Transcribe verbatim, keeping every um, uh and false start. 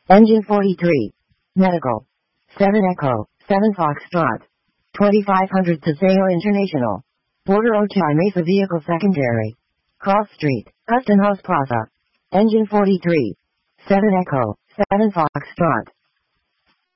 Engine forty-three. Medical. seven Echo, seven Foxtrot. twenty-five hundred Paseo International. Border Ochai Mesa Vehicle Secondary. Cross Street, Huston House Plaza. Engine forty-three. seven Echo, seven Foxtrot.